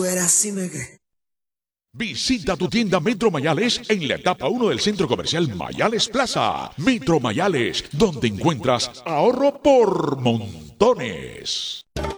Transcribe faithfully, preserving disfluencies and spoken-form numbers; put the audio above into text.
verás si me que. Visita tu tienda Metro Mayales en la etapa uno del Centro Comercial Mayales Plaza. Metro Mayales, donde encuentras ahorro por montones.